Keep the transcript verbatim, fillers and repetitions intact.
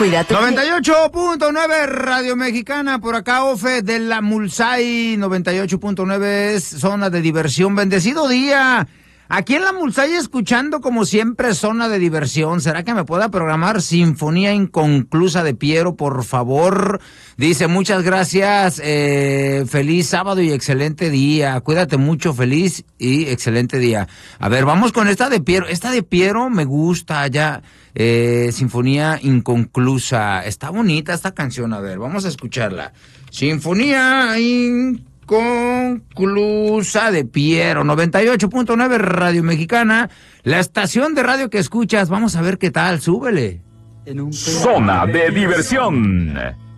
Cuídate. noventa y ocho punto nueve Radio Mexicana, por acá Ofe de la Mulsay. noventa y ocho punto nueve es zona de diversión. Bendecido día. Aquí en la Mulsay escuchando como siempre zona de diversión. ¿Será que me pueda programar Sinfonía Inconclusa de Piero, por favor? Dice, muchas gracias, eh, feliz sábado y excelente día. Cuídate mucho, feliz y excelente día. A ver, vamos con esta de Piero. Esta de Piero me gusta ya. Eh, Sinfonía Inconclusa. Está bonita esta canción. A ver, vamos a escucharla. Sinfonía Inconclusa. Conclusa de Piero, noventa y ocho punto nueve Radio Mexicana, la estación de radio que escuchas. Vamos a ver qué tal, súbele. Zona de diversión.